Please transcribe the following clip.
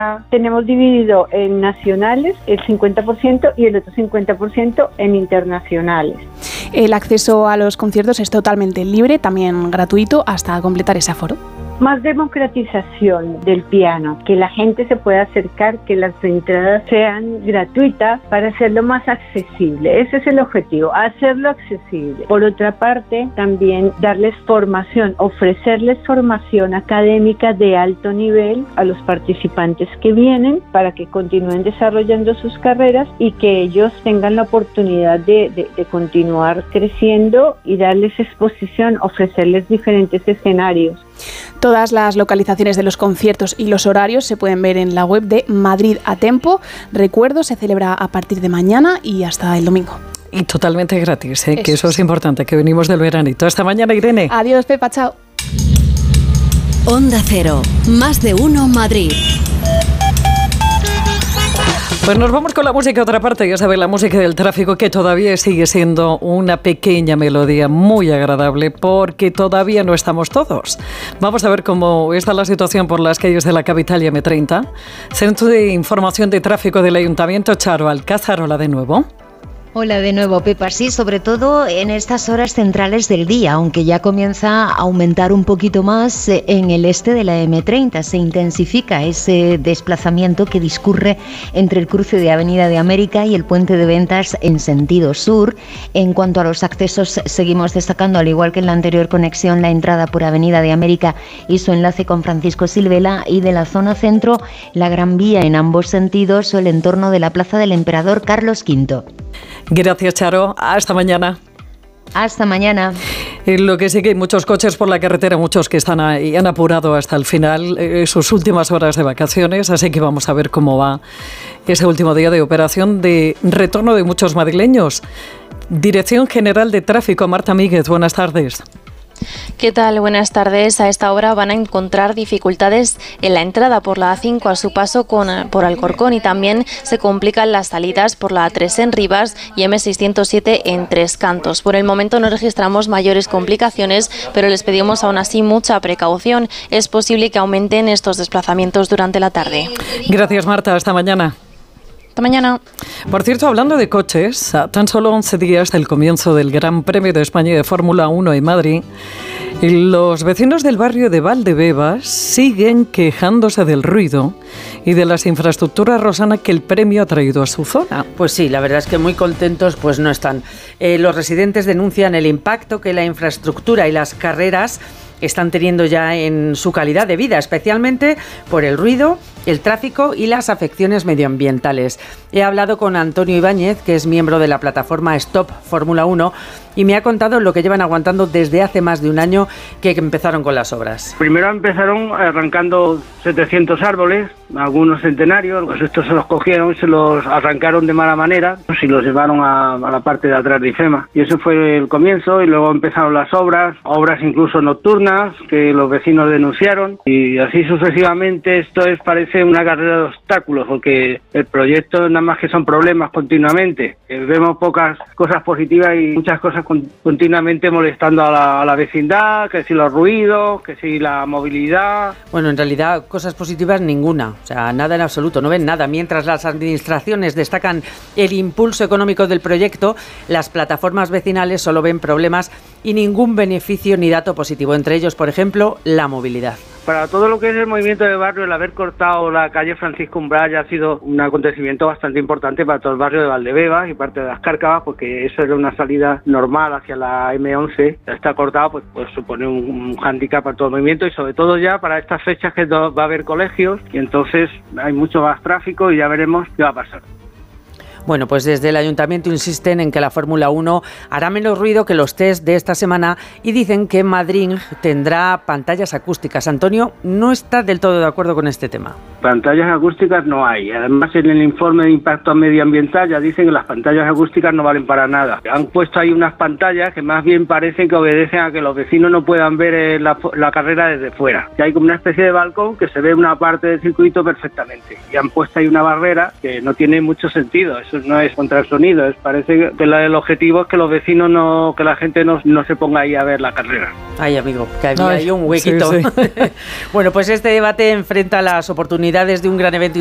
Tenemos dividido en nacionales el 50% y el otro 50% en internacionales. El acceso a los conciertos es totalmente libre, también gratuito, hasta completar ese aforo. Más democratización del piano, que la gente se pueda acercar, que las entradas sean gratuitas para hacerlo más accesible. Ese es el objetivo, hacerlo accesible. Por otra parte, también darles formación, ofrecerles formación académica de alto nivel a los participantes que vienen para que continúen desarrollando sus carreras y que ellos tengan la oportunidad de continuar creciendo y darles exposición, ofrecerles diferentes escenarios. Todas las localizaciones de los conciertos y los horarios se pueden ver en la web de Madrid a Tempo. Recuerdo, se celebra a partir de mañana y hasta el domingo. Y totalmente gratis, que eso es importante, que venimos del veranito. Hasta mañana, Irene. Adiós, Pepa, chao. Onda Cero, más de uno Madrid. Pues nos vamos con la música a otra parte, ya sabéis, la música del tráfico, que todavía sigue siendo una pequeña melodía muy agradable porque todavía no estamos todos. Vamos a ver cómo está la situación por las calles de la capital y M30. Centro de Información de Tráfico del Ayuntamiento, Charo Alcázar, hola de nuevo. Hola de nuevo, Pepa. Sí, sobre todo en estas horas centrales del día, aunque ya comienza a aumentar un poquito más en el este de la M30. Se intensifica ese desplazamiento que discurre entre el cruce de Avenida de América y el Puente de Ventas en sentido sur. En cuanto a los accesos, seguimos destacando, al igual que en la anterior conexión, la entrada por Avenida de América y su enlace con Francisco Silvela, y de la zona centro, la Gran Vía en ambos sentidos o el entorno de la Plaza del Emperador Carlos V. Gracias, Charo. Hasta mañana. Hasta mañana. Lo que sí que hay muchos coches por la carretera, muchos que están ahí, han apurado hasta el final sus últimas horas de vacaciones, así que vamos a ver cómo va ese último día de operación de retorno de muchos madrileños. Dirección General de Tráfico, Marta Míguez, buenas tardes. ¿Qué tal? Buenas tardes. A esta hora van a encontrar dificultades en la entrada por la A5 a su paso por Alcorcón, y también se complican las salidas por la A3 en Rivas y M607 en Tres Cantos. Por el momento no registramos mayores complicaciones, pero les pedimos aún así mucha precaución. Es posible que aumenten estos desplazamientos durante la tarde. Gracias, Marta. Hasta mañana. Hasta mañana. Por cierto, hablando de coches, a tan solo 11 días del comienzo del Gran Premio de España de Fórmula 1 en Madrid, los vecinos del barrio de Valdebebas siguen quejándose del ruido y de las infraestructuras, Rosana, que el premio ha traído a su zona. Pues sí, la verdad es que muy contentos pues no están. Los residentes denuncian el impacto que la infraestructura y las carreras están teniendo ya en su calidad de vida, especialmente por el ruido, el tráfico y las afecciones medioambientales. He hablado con Antonio Ibáñez, que es miembro de la plataforma Stop Fórmula 1, y me ha contado lo que llevan aguantando desde hace más de un año que empezaron con las obras. Primero empezaron arrancando 700 árboles, algunos centenarios, pues estos se los cogieron, se los arrancaron de mala manera y los llevaron a la parte de atrás de IFEMA. Y ese fue el comienzo, y luego empezaron las obras incluso nocturnas, que los vecinos denunciaron, y así sucesivamente. Esto parece una carrera de obstáculos, porque el proyecto nada más que son problemas continuamente. Vemos pocas cosas positivas y muchas cosas continuamente molestando a la vecindad, que si los ruidos, que si la movilidad. Bueno, en realidad cosas positivas ninguna, o sea, nada en absoluto, no ven nada. Mientras las administraciones destacan el impulso económico del proyecto, las plataformas vecinales solo ven problemas y ningún beneficio ni dato positivo, entre ellos, por ejemplo, la movilidad. Para todo lo que es el movimiento de barrio, el haber cortado la calle Francisco Umbral ya ha sido un acontecimiento bastante importante para todo el barrio de Valdebebas y parte de las Cárcavas, porque eso era una salida normal hacia la M11. Está cortado, pues supone un hándicap para todo el movimiento, y sobre todo ya para estas fechas que va a haber colegios, y entonces hay mucho más tráfico y ya veremos qué va a pasar. Bueno, pues desde el Ayuntamiento insisten en que la Fórmula 1 hará menos ruido que los test de esta semana, y dicen que Madrid tendrá pantallas acústicas. Antonio no está del todo de acuerdo con este tema. Pantallas acústicas no hay. Además, en el informe de impacto medioambiental ya dicen que las pantallas acústicas no valen para nada. Han puesto ahí unas pantallas que más bien parecen que obedecen a que los vecinos no puedan ver la carrera desde fuera. Que hay como una especie de balcón que se ve una parte del circuito perfectamente. Y han puesto ahí una barrera que no tiene mucho sentido. no es contra el sonido, parece que el objetivo es que los vecinos que la gente no se ponga ahí a ver la carrera. Ay, amigo, que había ahí un huequito. Sí, sí. Bueno, pues este debate enfrenta las oportunidades de un gran evento